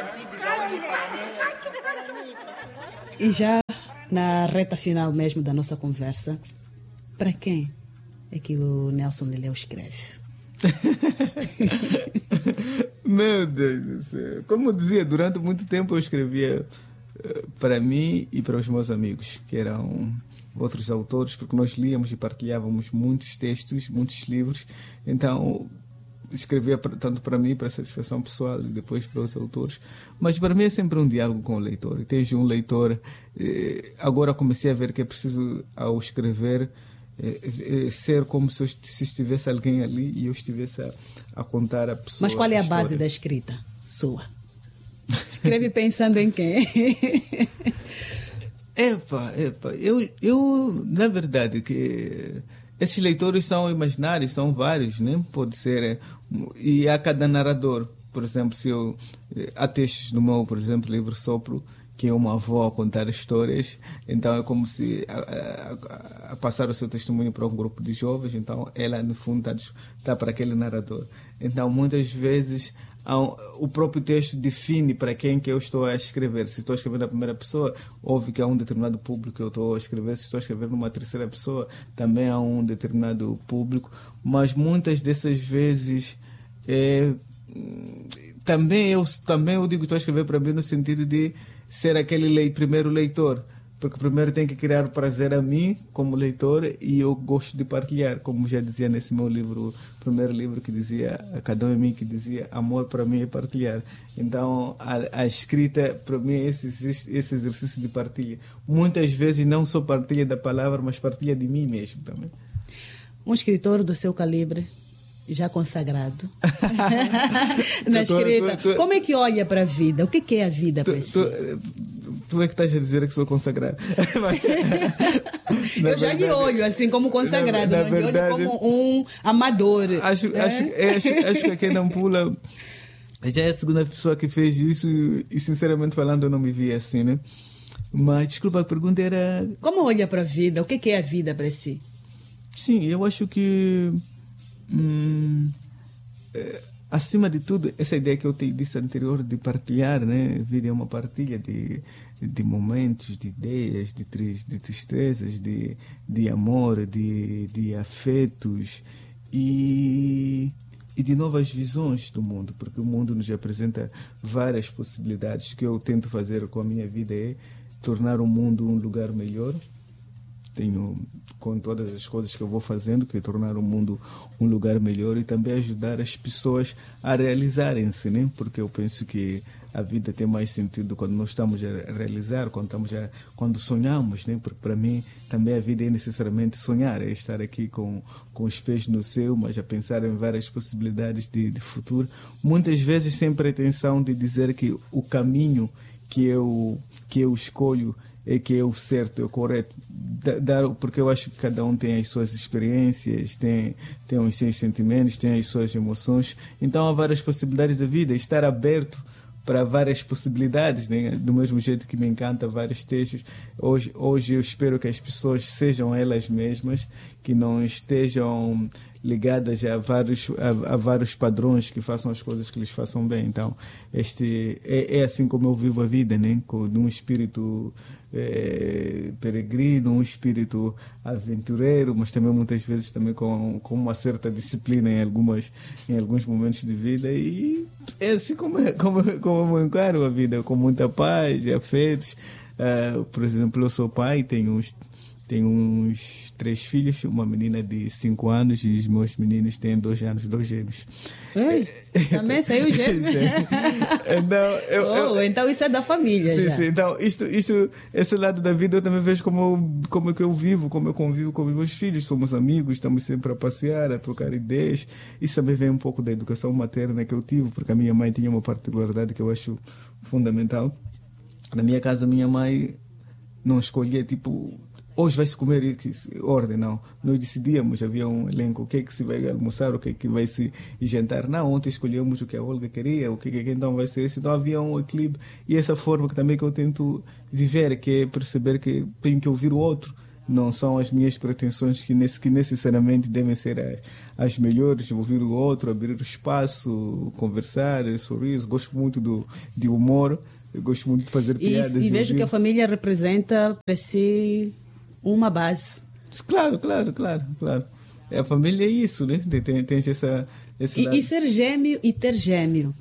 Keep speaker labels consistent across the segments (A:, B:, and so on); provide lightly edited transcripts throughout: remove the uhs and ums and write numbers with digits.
A: E já na reta final mesmo da nossa conversa, para quem é que o Nelson Lileu escreve?
B: Meu Deus do céu. Como eu dizia, durante muito tempo eu escrevia para mim e para os meus amigos, que eram outros autores, porque nós líamos e partilhávamos muitos textos, muitos livros. Então escrevia tanto para mim, para satisfação pessoal, e depois para os autores. Mas para mim é sempre um diálogo com o leitor. E tens um leitor... agora comecei a ver que é preciso, ao escrever, ser como se estivesse alguém ali e eu estivesse a contar a pessoa.
A: Mas qual é a base da escrita sua? Escreve pensando em quem?
B: Eu na verdade que esses leitores são imaginários, são vários, né? Pode ser, e há cada narrador. Por exemplo, há textos no meu, por exemplo, livro Sopro, que é uma avó a contar histórias, então é como se a passar o seu testemunho para um grupo de jovens, então ela no fundo está para aquele narrador. Então muitas vezes o próprio texto define para quem que eu estou a escrever. Se estou a escrever na primeira pessoa, óbvio que há um determinado público que eu estou a escrever. Se estou a escrever numa terceira pessoa, também há um determinado público, mas muitas dessas vezes também eu digo que estou a escrever para mim no sentido de ser aquele primeiro leitor, porque primeiro tem que criar prazer a mim como leitor e eu gosto de partilhar, como já dizia nesse meu livro, primeiro livro que dizia, Cada um em mim, que dizia amor para mim é partilhar. Então a escrita para mim é esse exercício de partilha. Muitas vezes não só partilha da palavra, mas partilha de mim mesmo também.
A: Um escritor do seu calibre, já consagrado na escrita, como é que olha para a vida? O que é a vida para si?
B: Tu é que estás a dizer que sou consagrado.
A: Eu já lhe olho assim como consagrado, não lhe olho como um amador.
B: Acho que aqui na Nampula já é a segunda pessoa que fez isso e sinceramente falando eu não me vi assim, né? Mas desculpa, a pergunta era...
A: Como olha para a vida? O que é a vida para si?
B: Sim, eu acho que acima de tudo, essa ideia que eu te disse anterior de partilhar, né? A vida é uma partilha de momentos, de ideias, de tristezas, de amor, de afetos e de novas visões do mundo, porque o mundo nos apresenta várias possibilidades. O que eu tento fazer com a minha vida é tornar o mundo um lugar melhor. Tenho, com todas as coisas que eu vou fazendo, que é tornar o mundo um lugar melhor e também ajudar as pessoas a realizarem-se, né? Porque eu penso que a vida tem mais sentido quando nós estamos a realizar, quando sonhamos, né? Porque para mim também a vida é necessariamente sonhar, é estar aqui com os pés no céu, mas a pensar em várias possibilidades de futuro, muitas vezes sem pretensão de dizer que o caminho que eu escolho é que é o certo, é o correto, porque eu acho que cada um tem as suas experiências, tem os seus sentimentos, tem as suas emoções, então há várias possibilidades da vida, estar aberto para várias possibilidades, né? Do mesmo jeito que me encanta vários textos. Hoje eu espero que as pessoas sejam elas mesmas, que não estejam ligadas a vários padrões que façam as coisas que lhes façam bem. Então, é assim como eu vivo a vida, né? Com um espírito peregrino, um espírito aventureiro, mas também muitas vezes também com uma certa disciplina em alguns momentos de vida, e é assim como eu encaro a vida, com muita paz e afetos. Por exemplo, eu sou pai, tenho uns 3 filhos, uma menina de 5 anos e os meus meninos têm 2 anos, 2 gêmeos.
A: Ei, também saiu gêmeo? Então isso é da família.
B: Sim,
A: já.
B: Sim. Então esse lado da vida eu também vejo como é que eu vivo, como eu convivo com os meus filhos. Somos amigos, estamos sempre a passear, a trocar ideias. Isso também vem um pouco da educação materna que eu tive, porque a minha mãe tinha uma particularidade que eu acho fundamental. Na minha casa, minha mãe não escolhia, tipo, hoje vai-se comer ordem, não. Nós decidíamos, havia um elenco, o que é que se vai almoçar, o que é que vai se jantar. Não, ontem escolhemos o que a Olga queria, o que é que então vai ser isso. Então havia um equilíbrio. E essa forma que também que eu tento viver, que é perceber que tenho que ouvir o outro. não são as minhas pretensões que necessariamente devem ser as melhores. Ouvir o outro, abrir o espaço, conversar, sorriso. Gosto muito de humor, eu gosto muito de fazer piadas.
A: E vejo que a família representa para si uma base.
B: Claro. A família é isso, né? Tem essa
A: e ser gêmeo e ter gêmeo.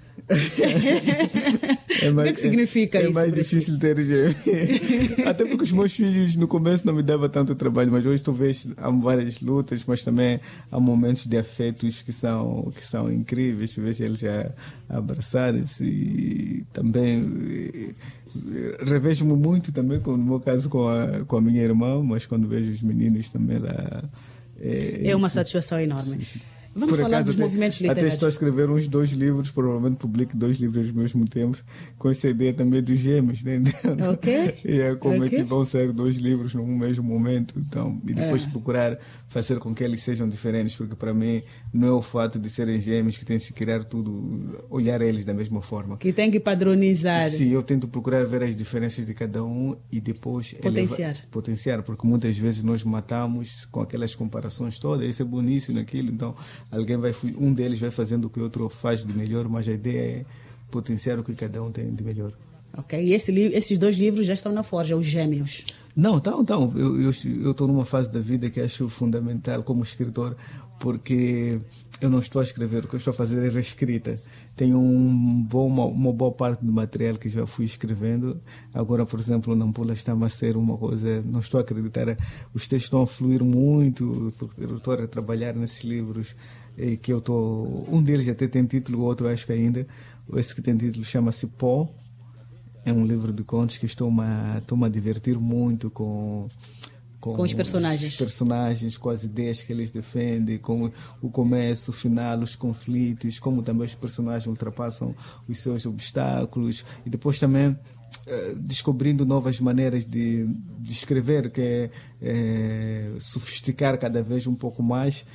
A: O que significa isso?
B: É mais difícil ter gêmeo. Até porque os meus filhos no começo não me davam tanto trabalho, mas hoje tu vês, há várias lutas, mas também há momentos de afetos que são incríveis. Tu vês eles a abraçarem-se e também revejo-me muito também, no meu caso com a minha irmã, mas quando vejo os meninos também lá...
A: É uma satisfação enorme.
B: Sim.
A: Vamos falar dos movimentos literários.
B: Até estou a escrever uns 2 livros, provavelmente publico 2 livros ao mesmo tempo, com essa ideia também dos gêmeos, né?
A: Ok.
B: E como é que vão ser 2 livros no mesmo momento, então, e depois procurar fazer com que eles sejam diferentes, porque para mim não é o fato de serem gêmeos que tens que criar tudo, olhar eles da mesma forma.
A: Que tem que padronizar.
B: Sim, eu tento procurar ver as diferenças de cada um e depois potenciar, porque muitas vezes nós matamos com aquelas comparações todas, esse é bom nisso e naquilo, então um deles vai fazendo o que o outro faz de melhor, mas a ideia é potenciar o que cada um tem de melhor.
A: Ok, e esses 2 livros já estão na forja, os gêmeos.
B: Não, então eu estou numa fase da vida que acho fundamental como escritor, porque eu não estou a escrever, o que eu estou a fazer é reescrita. Tenho uma boa parte do material que já fui escrevendo. Agora, por exemplo, Nampula está a ser uma coisa, não estou a acreditar, os textos estão a fluir muito, porque eu estou a trabalhar nesses livros, que eu estou, um deles até tem título, o outro acho que ainda, esse que tem título chama-se Pó. É um livro de contos que estou-me a divertir muito com
A: os personagens,
B: com as ideias que eles defendem, com o começo, o final, os conflitos, como também os personagens ultrapassam os seus obstáculos, e depois também descobrindo novas maneiras de escrever, que é sofisticar cada vez um pouco mais,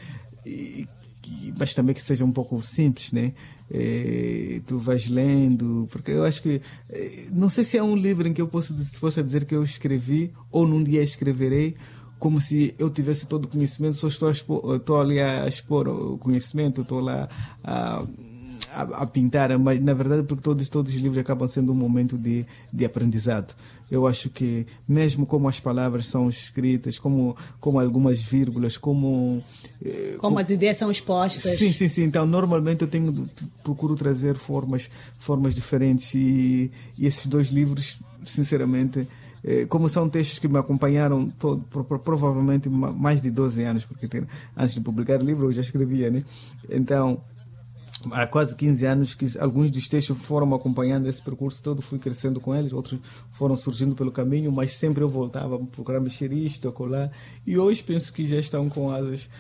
B: mas também que seja um pouco simples, né? Tu vais lendo, porque eu acho que não sei se é um livro em que eu possa dizer que eu escrevi ou num dia escreverei como se eu tivesse todo o conhecimento, só estou ali a expor o conhecimento, estou lá a pintar, mas na verdade porque todos os livros acabam sendo um momento de aprendizado. Eu acho que mesmo como as palavras são escritas, como algumas vírgulas, como
A: as ideias são expostas.
B: Sim. Então normalmente eu procuro trazer formas diferentes e esses 2 livros, sinceramente, como são textos que me acompanharam provavelmente mais de 12 anos, porque antes de publicar o livro eu já escrevia, né? Então há quase 15 anos que alguns dos textos foram acompanhando esse percurso todo, fui crescendo com eles, outros foram surgindo pelo caminho, mas sempre eu voltava a procurar mexer isto, acolá, e hoje penso que já estão com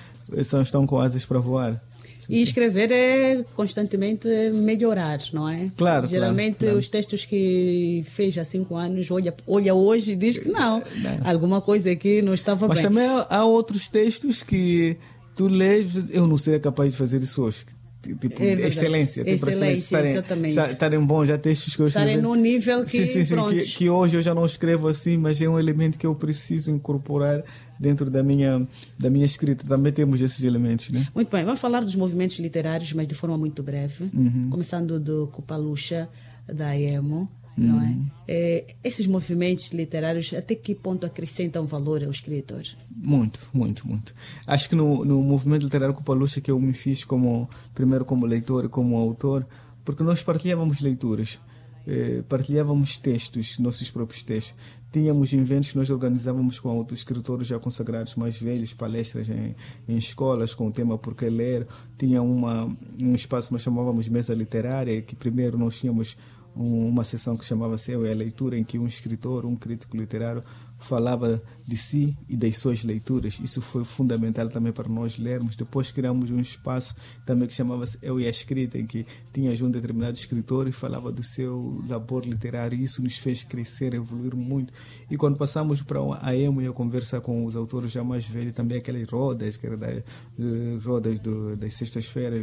B: asas para voar.
A: E escrever é constantemente melhorar, não é?
B: Claro.
A: Geralmente os textos que fez há 5 anos, olha hoje e diz que não. Alguma coisa aqui não estava bem.
B: Mas também há outros textos que tu lês, eu não seria capaz de fazer isso hoje. Tipo, excelência,
A: exatamente.
B: Estarem bons já textos que eu escrevi.
A: Estarem num nível que,
B: que hoje eu já não escrevo assim, mas é um elemento que eu preciso incorporar dentro da minha escrita. Também temos esses elementos, né?
A: Muito bem, vamos falar dos movimentos literários, mas de forma muito breve. Começando do Kupalusha, da Emo, não é? Esses movimentos literários, até que ponto acrescentam valor ao escritor?
B: Muito. Acho que no movimento literário Kupalusha que eu me fiz primeiro como leitor e como autor, porque nós partilhávamos leituras, partilhávamos textos, nossos próprios textos. Tínhamos eventos que nós organizávamos com outros escritores já consagrados mais velhos, palestras em escolas com o tema Por que Ler. Tinha um espaço que nós chamávamos Mesa Literária, que primeiro nós tínhamos uma sessão que chamava-se Eu e a Leitura, em que um escritor, um crítico literário falava de si e das suas leituras. Isso foi fundamental também para nós lermos. Depois criamos um espaço também que chamava-se Eu e a Escrita, em que tinha um determinado escritor e falava do seu labor literário. Isso nos fez crescer, evoluir muito. E quando passamos para a EMO e a conversa com os autores já mais velhos, também aquelas rodas, que eram rodas das sextas-feiras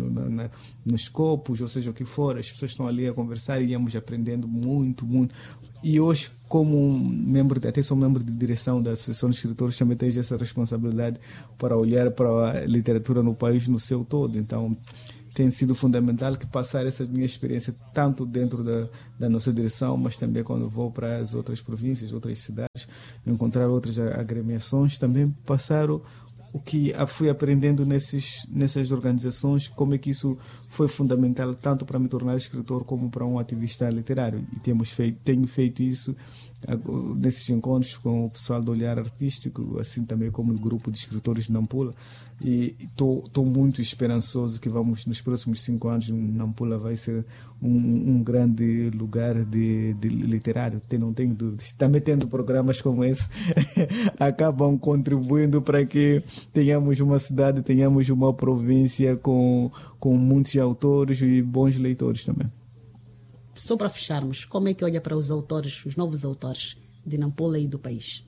B: nos copos, ou seja, o que for, as pessoas estão ali a conversar e íamos aprendendo muito. E hoje, como membro, até sou membro de direção da Associação de Escritores, também tenho essa responsabilidade para olhar para a literatura no país no seu todo. Então, tem sido fundamental que passar essa minha experiência tanto dentro da nossa direção, mas também quando vou para as outras províncias, outras cidades, encontrar outras agremiações, também passar o que fui aprendendo nessas organizações, como é que isso foi fundamental tanto para me tornar escritor como para um ativista literário. E tenho feito isso nesses encontros com o pessoal do Olhar Artístico, assim também como o grupo de escritores de Nampula. E estou muito esperançoso que nos próximos 5 anos, Nampula vai ser um grande lugar de literário, não tenho dúvidas. Também tendo programas como esse, acabam contribuindo para que tenhamos uma cidade, tenhamos uma província com muitos autores e bons leitores também.
A: Só para fecharmos, como é que olha para os autores, os novos autores de Nampula e do país?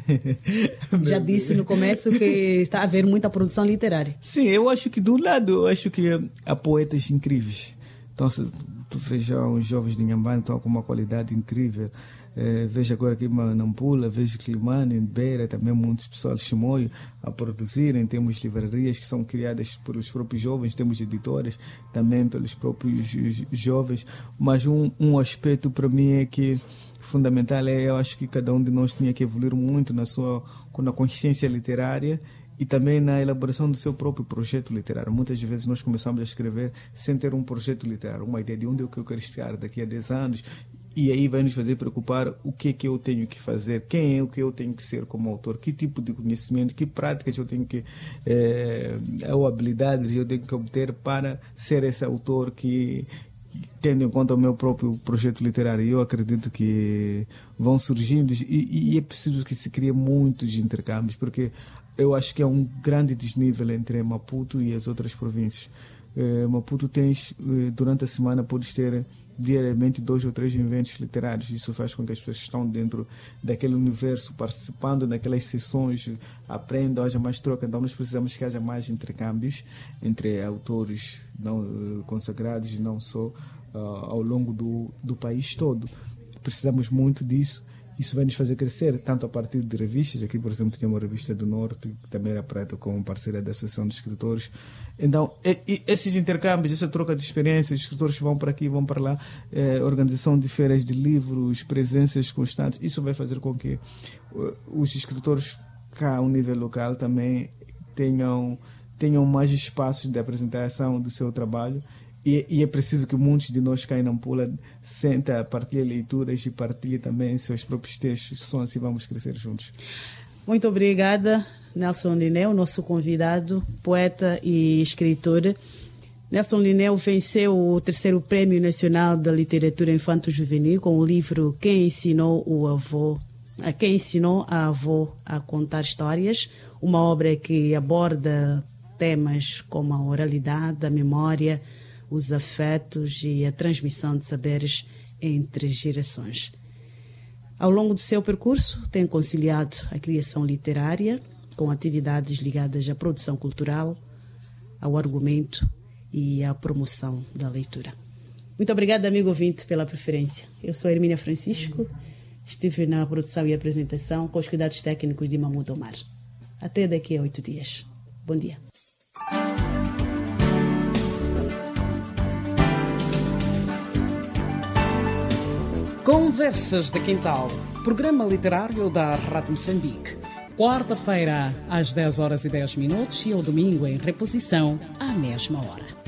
A: Já disse no começo que está a haver muita produção literária.
B: Sim, eu acho que de um lado, eu acho que há poetas incríveis. Então, se tu veja os jovens de Inhambane, estão com uma qualidade incrível. Vejo agora aqui em Nampula, vejo Climane, Beira, também muitos pessoal de Chimoio a produzirem. Temos livrarias que são criadas pelos próprios jovens, temos editoras também pelos próprios jovens. Mas um aspecto para mim é que fundamental eu acho que cada um de nós tinha que evoluir muito na consciência literária e também na elaboração do seu próprio projeto literário. Muitas vezes nós começamos a escrever sem ter um projeto literário, uma ideia de onde é que eu quero estar daqui a 10 anos, e aí vai nos fazer preocupar o que é que eu tenho que fazer, quem é o que eu tenho que ser como autor, que tipo de conhecimento, que práticas eu tenho que, ou habilidades eu tenho que obter para ser esse autor que, tendo em conta o meu próprio projeto literário. Eu acredito que vão surgindo e é preciso que se crie muitos intercâmbios, porque eu acho que é um grande desnível entre Maputo e as outras províncias. Maputo durante a semana podes ter diariamente 2 ou 3 eventos literários. Isso faz com que as pessoas que estão dentro daquele universo, participando daquelas sessões, aprendam, haja mais troca. Então nós precisamos que haja mais intercâmbios entre autores não consagrados e não só ao longo do país todo. Precisamos muito disso. Isso vai nos fazer crescer, tanto a partir de revistas. Aqui, por exemplo, tinha uma revista do Norte, que também era prata como parceira da Associação de Escritores. Então, esses intercâmbios, essa troca de experiências, os escritores vão para aqui, vão para lá, organização de feiras de livros, presenças constantes, isso vai fazer com que os escritores cá, ao nível local, também tenham mais espaços de apresentação do seu trabalho. E é preciso que muitos de nós cá em Nampula senta, partilhem leituras e partilhem também seus próprios textos. Só assim vamos crescer juntos.
A: Muito obrigada, Nelson Lineu, nosso convidado, poeta e escritor. Nelson Lineu venceu o 3º Prêmio Nacional da Literatura Infanto-Juvenil com o livro Quem ensinou a avó a contar histórias, uma obra que aborda temas como a oralidade, a memória, os afetos e a transmissão de saberes entre gerações. Ao longo do seu percurso, tem conciliado a criação literária com atividades ligadas à produção cultural, ao argumento e à promoção da leitura. Muito obrigada, amigo ouvinte, pela preferência. Eu sou Hermínia Francisco, estive na produção e apresentação com os cuidados técnicos de Mahmoud Omar. Até daqui a 8 dias. Bom dia.
C: Conversas de Quintal, programa literário da Rádio Moçambique. Quarta-feira, às 10h10 e ao domingo, em reposição, à mesma hora.